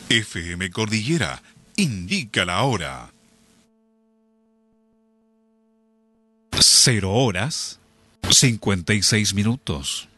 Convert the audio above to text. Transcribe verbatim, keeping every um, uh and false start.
F M Cordillera indica la hora. Cero horas, cincuenta y seis minutos.